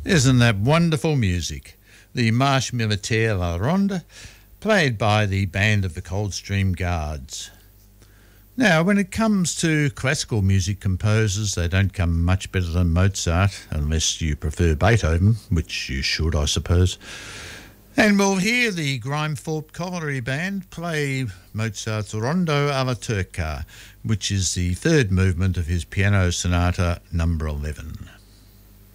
Isn't that wonderful music? The Marche Militaire La Ronde, played by the Band of the Coldstream Guards. Now, when it comes to classical music composers, they don't come much better than Mozart, unless you prefer Beethoven, which you should, I suppose. And we'll hear the Grimethorpe Colliery Band play Mozart's Rondo alla Turca, which is the third movement of his Piano Sonata No. 11.